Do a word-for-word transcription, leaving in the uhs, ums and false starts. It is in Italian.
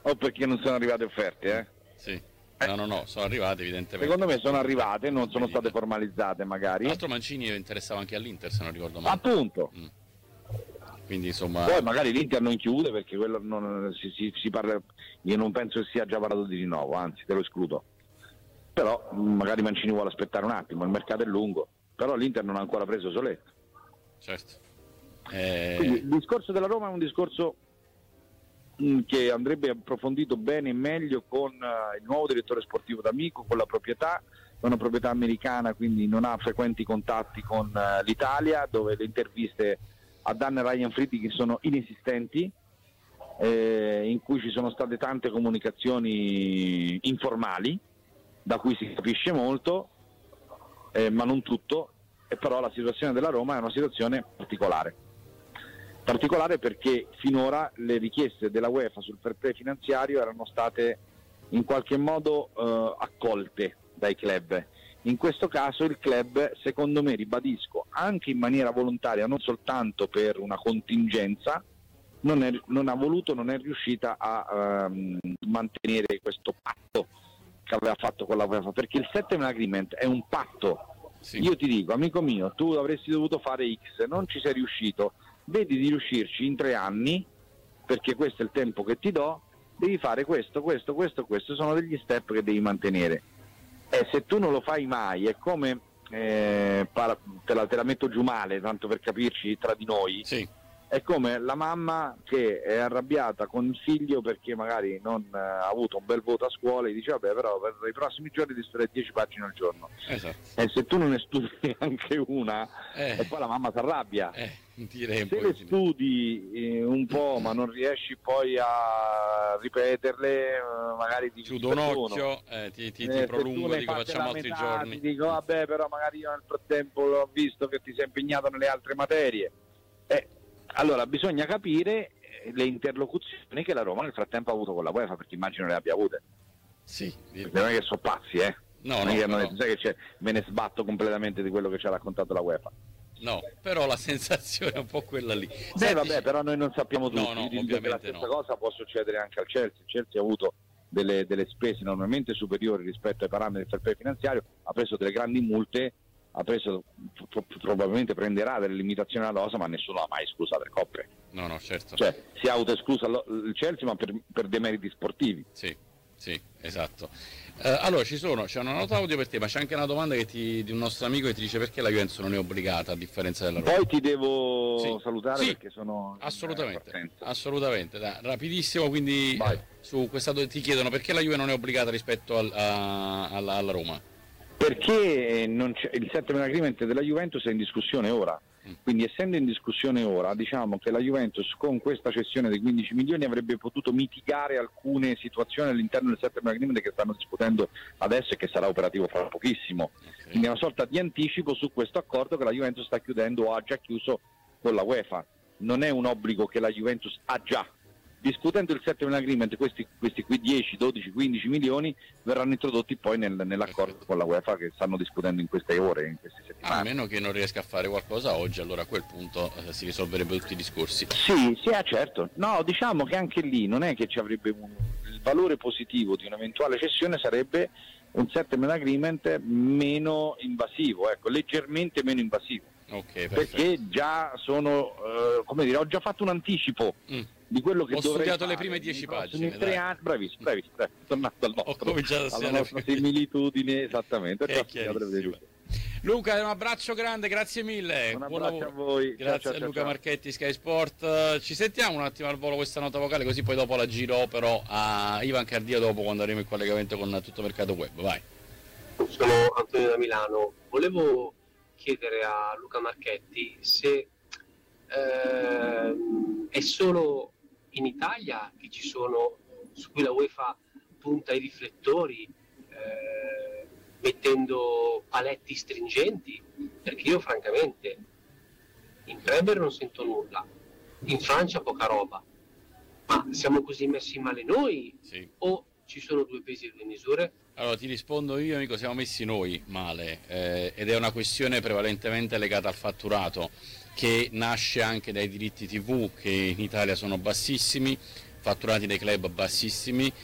o perché non sono arrivate offerte, eh? Sì. No, no, no, sono arrivate evidentemente. Secondo me sono arrivate, non sono state formalizzate magari. L'altro Mancini interessava anche all'Inter, se non ricordo male. Appunto. Mm. Quindi insomma. Poi magari l'Inter non chiude perché quello non si, si, si parla. Io non penso che sia già parlato di rinnovo, anzi te lo escludo. Però magari Mancini vuole aspettare un attimo, il mercato è lungo. Però l'Inter non ha ancora preso Soletto. Certo. Eh... Quindi il discorso della Roma è un discorso che andrebbe approfondito bene e meglio con uh, il nuovo direttore sportivo d'Amico, con la proprietà, è una proprietà americana, quindi non ha frequenti contatti con uh, l'Italia, dove le interviste a Dan e Ryan Friedrich sono inesistenti, eh, in cui ci sono state tante comunicazioni informali, da cui si capisce molto, eh, ma non tutto, e però la situazione della Roma è una situazione particolare. Particolare perché finora le richieste della UEFA sul fair play finanziario erano state in qualche modo eh, accolte dai club. In questo caso il club, secondo me, ribadisco, anche in maniera volontaria, non soltanto per una contingenza, non, è, non ha voluto, non è riuscita a um, mantenere questo patto che aveva fatto con la UEFA, perché il settlement agreement è un patto. Sì. Io ti dico, amico mio, tu avresti dovuto fare X, non ci sei riuscito, vedi di riuscirci in tre anni, perché questo è il tempo che ti do, devi fare questo, questo, questo, questo, sono degli step che devi mantenere. E se tu non lo fai mai, è come, eh, para, te, la, te la metto giù male, tanto per capirci tra di noi, sì. È come la mamma che è arrabbiata con il figlio perché magari non eh, ha avuto un bel voto a scuola e dice vabbè però per i prossimi giorni ti studiare dieci pagine al giorno. Esatto. E se tu non ne studi anche una eh. e poi la mamma si arrabbia. Eh, direi se le studi eh, un po' ma non riesci poi a ripeterle, eh, magari ti chiudo un occhio, eh, ti, ti, ti eh, prolungo e dico facciamo altri metà, giorni. Ti dico vabbè però magari io nel frattempo l'ho visto che ti sei impegnato nelle altre materie. Eh, Allora bisogna capire le interlocuzioni che la Roma nel frattempo ha avuto con la UEFA, perché immagino le abbia avute. Sì. Non è che sono pazzi, eh? No, non no, è no. Detto, sai che c'è, me ne sbatto completamente di quello che ci ha raccontato la UEFA. No, però la sensazione è un po' quella lì. Beh, Senti, vabbè, però noi non sappiamo tutti. No, no, Io ovviamente che la stessa no. cosa può succedere anche al Chelsea. Il Chelsea ha avuto delle, delle spese enormemente superiori rispetto ai parametri del fair play finanziario, ha preso delle grandi multe, ha preso probabilmente prenderà delle limitazioni alla rosa, ma nessuno ha mai escluso le coppe. No, no, certo. Cioè si è autoesclusa il Chelsea, ma per, per demeriti sportivi. Sì, sì, esatto. Eh, allora ci sono, c'è una nota audio per te, ma c'è anche una domanda che ti, di un nostro amico che ti dice perché la Juventus non è obbligata a differenza della Roma. Poi ti devo sì. salutare sì. perché sono assolutamente, eh, assolutamente. Dai, rapidissimo, quindi eh, su questa ti chiedono perché la Juve non è obbligata rispetto al, a, alla, alla Roma. Perché non c'è, il settlement agreement della Juventus è in discussione ora, mm. quindi essendo in discussione ora diciamo che la Juventus con questa cessione dei quindici milioni avrebbe potuto mitigare alcune situazioni all'interno del settlement agreement che stanno discutendo adesso e che sarà operativo fra pochissimo, okay. Quindi è una sorta di anticipo su questo accordo che la Juventus sta chiudendo o ha già chiuso con la UEFA. Non è un obbligo che la Juventus ha già. Discutendo il settlement agreement, questi, questi qui dieci, dodici, quindici milioni verranno introdotti poi nel, nell'accordo con la UEFA che stanno discutendo in queste ore, in queste settimane. A meno che non riesca a fare qualcosa oggi, allora a quel punto eh, si risolverebbero tutti i discorsi. Sì, sì, ah, certo. No, diciamo che anche lì non è che ci avrebbe un, il valore positivo di un'eventuale cessione sarebbe un settlement agreement meno invasivo, ecco, leggermente meno invasivo. Okay, perché già sono, eh, come dire, ho già fatto un anticipo. Mm. Di quello che ho dovrei studiato fare le prime dieci pagine tre anni, bravissimo, bravissimo, bravissimo, tornato al nostro, alla nostra similitudine, esattamente. Luca, un abbraccio grande, grazie mille. Un abbraccio a voi. Grazie ciao, ciao, a Luca ciao. Marchetti, Sky Sport. Ci sentiamo un attimo al volo questa nota vocale, così poi dopo la giro però a Ivan Cardia dopo quando avremo il collegamento con Tutto Mercato Web. Vai. Sono Antonio da Milano. Volevo chiedere a Luca Marchetti se eh, è solo in Italia che ci sono, su cui la UEFA punta i riflettori eh, mettendo paletti stringenti, perché io francamente in Premier non sento nulla, in Francia poca roba, ma siamo così messi male noi? Sì. O ci sono due pesi e due misure? Allora ti rispondo io, amico, siamo messi noi male eh, ed è una questione prevalentemente legata al fatturato, che nasce anche dai diritti tivù che in Italia sono bassissimi. fatturati dei club bassissimi,